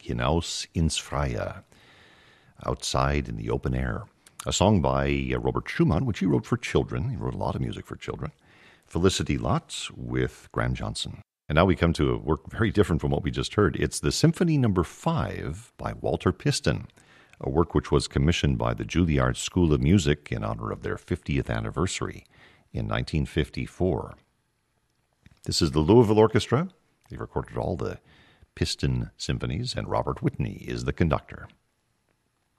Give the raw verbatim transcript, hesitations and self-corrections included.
Hinaus ins Freie, outside in the open air. A song by uh, Robert Schumann, which he wrote for children. He wrote a lot of music for children. Felicity Lotz with Graham Johnson. And now we come to a work very different from what we just heard. It's the Symphony Number Five by Walter Piston, a work which was commissioned by the Juilliard School of Music in honor of their fiftieth anniversary in nineteen fifty-four. This is the Louisville Orchestra. They recorded all the Piston symphonies, and Robert Whitney is the conductor.